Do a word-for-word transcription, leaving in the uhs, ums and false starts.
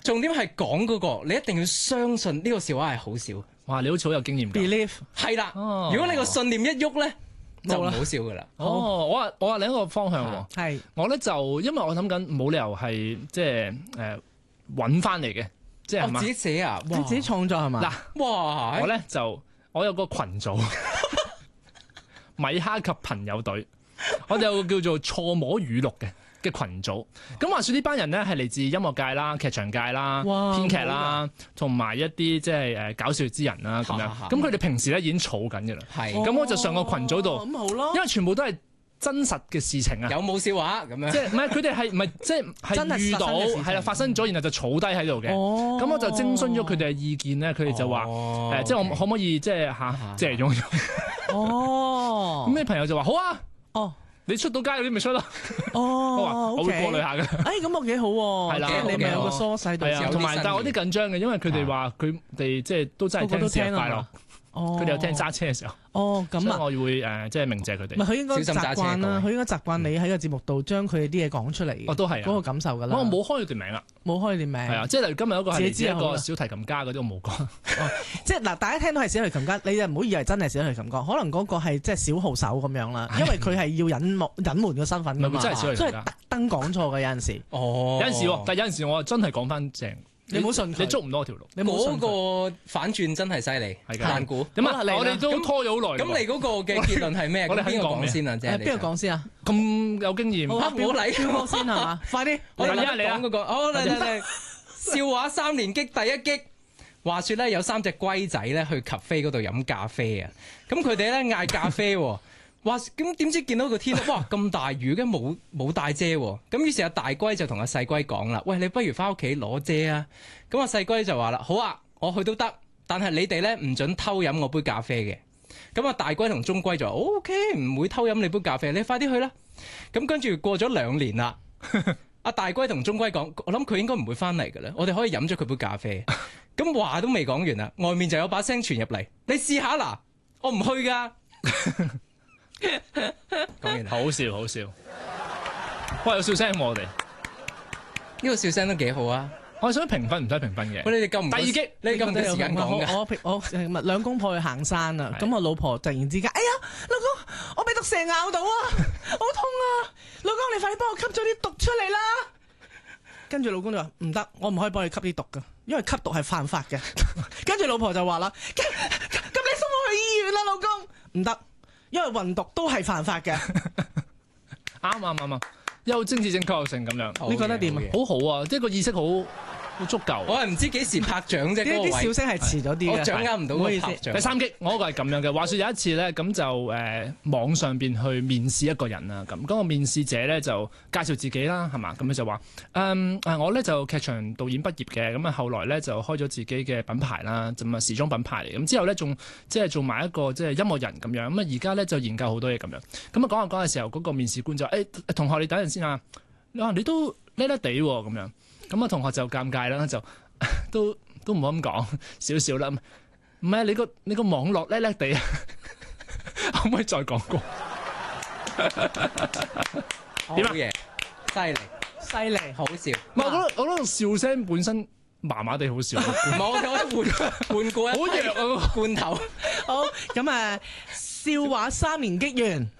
重點係講嗰個，你一定要相信呢個笑話係好笑。 哇！你好似好有經驗㗎。 believe 係啦， 哦如果你個信念一喐咧，就唔好笑噶啦。 哦，我話我話另一個方向喎。 係我咧就因為我諗緊冇理由係即係誒揾翻嚟嘅，即係係嘛我自己寫啊， 你自己創作係嘛？ 嗱， 哇！ 我咧就我有個群組米哈及朋友隊，我哋有個叫做錯摸語錄嘅嘅群組。咁話說呢班人咧係嚟自音樂界啦、劇場界啦、 哇編劇啦，同埋一啲即係誒搞笑之人啦咁樣。咁佢哋平時咧已經儲緊嘅啦。 係咁我就上個群組度， 哦咁好咯因為全部都係真實嘅事情啊。 有冇笑話咁樣？ 即係唔係佢哋係唔係即係真係係遇到發生嘅事情係啦發生咗，然後就儲低喺度嘅。 哦咁我就徵詢咗佢哋嘅意見咧，佢哋就話哦誒，即係我可唔可以即係嚇借用？咁哦， 啲朋友就話好啊， 哦你出到街嗰啲咪出咯。我話哦， 我會過濾下嘅。 哎，咁我幾好喎， 係啦即係你咪有個疏細度係啊， 有啲同埋新但係我啲緊張嘅，因為佢哋話佢哋即係都真係個個都聽生日快樂聽啊嘛，哦， 佢哋有聽揸車嘅時候， 哦，咁啊。 所以我會誒即係鳴謝佢唔係哋。 佢應該小心揸車習慣啦， 各佢應該習慣你喺個節目度將佢哋啲嘢講出嚟， 哦都係啊嗰個感受㗎啦。 我冇開佢條名啊， 冇開你名， 係啊，即係例如今日嗰個係嚟自一自己知就好啦個小提琴家嗰啲，我冇講。 即係嗱，大家聽到係小提琴家，你就唔好以為真係小提琴家，可能嗰個係即係小號手咁樣啦，因為佢係要隱瞞隱瞞個身份㗎嘛， 唔係真係小提琴家所以特登講錯嘅有陣時， 哦， 有陣時喎，但係有陣時我真係講翻正。 你唔好信佢你捉唔到我條路。 你冇信嗰佢個反轉真係犀利， 係㗎難估。 點啊？ 好啦嚟啦我哋都拖咗好耐。 咁你嗰個嘅結論係咩？ 我哋咁邊個講咩講先啊？即係誒邊個講先啊？ 咁有經驗？ 嚇冇禮標哥先係嘛？快啲！ 我哋嚟啊嚟啊講嗰個，好嚟嚟嚟，笑話三連擊第一擊。話說咧，有三隻龜仔咧去 cafe 嗰度飲咖啡啊，咁佢哋咧嗌咖啡喎。哇！咁點知見到個天哇咁大雨嘅，冇冇帶遮喎？咁於是阿大龜就同阿細龜講啦：喂，你不如翻屋企攞遮啊！咁阿細龜就話啦：好啊，我去都得，但係你哋咧唔準偷飲我杯咖啡嘅。咁啊大龜同中龜就話：O K，唔會偷飲你杯咖啡，你快啲去啦！咁跟住過咗兩年啦，阿大龜同中龜講：我諗佢應該唔會翻嚟㗎啦，我哋可以飲咗佢杯咖啡。咁話都未講完啊，外面就有把聲傳入嚟：你試下啦，我唔去㗎。講完啦， 好笑好笑。喂，有笑聲喎我哋。 呢個笑聲都幾好啊！ 我想評分唔使評分嘅。 喂，你哋夠唔夠第二擊你哋夠唔夠時間講㗎？ 我我我咪兩公婆去行山啊，咁我老婆突然之間，哎呀，老公，我俾毒蛇咬到啊，好痛啊！老公，你快啲幫我吸咗啲毒出嚟啦！跟住老公就話唔得，我唔可以幫你吸啲毒噶，因為吸毒係犯法嘅。跟住老婆就話啦，咁咁你送我去醫院啦，老公，唔得，因為運毒都係犯法嘅。 啱啱啱啱，有政治正確性咁樣。 你覺得點啊？ 好好啊，即係個意識好好足夠。 我係唔知幾時拍掌啫， 呢嗰個位啲笑聲係遲咗啲嘅， 我掌握唔到個唔好意思拍掌。 第三擊，我嗰個係咁樣嘅。話說有一次咧，咁就誒、呃、網上邊去面試一個人啊，咁嗰個面試者咧就介紹自己啦，係嘛？咁佢就話誒誒，我咧就劇場導演畢業嘅，咁啊後來咧就開咗自己嘅品牌啦，咁啊時裝品牌嚟。咁之後咧仲即係做埋一個即係音樂人咁樣。咁啊而家咧就研究好多嘢咁樣。咁啊講下講嘅時候，嗰、那個面試官就誒、欸、同學你等陣先啊，啊你都叻叻地喎咁樣。咁啊同學就尷尬啦，就。都都唔好咁講，少少啦。唔係你個你個網絡叻叻地啊，可唔可以再講過？點啊？ 好嘢，犀利， 犀利。 好笑。 唔係，我覺得我覺得笑聲本身麻麻地好笑， 唔係我覺得換換過一好弱啊！ 罐頭。 好咁啊，笑話三連擊完。